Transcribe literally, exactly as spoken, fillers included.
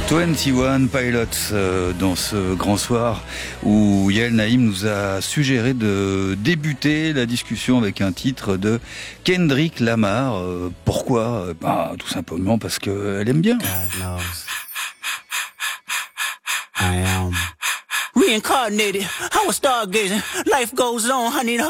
vingt et un Pilots euh, dans ce grand soir où Yael Naïm nous a suggéré de débuter la discussion avec un titre de Kendrick Lamar. Euh, pourquoi ? Bah, tout simplement parce qu'elle aime bien. God knows. I am reincarnated. I was stargazing. Life goes on. I need a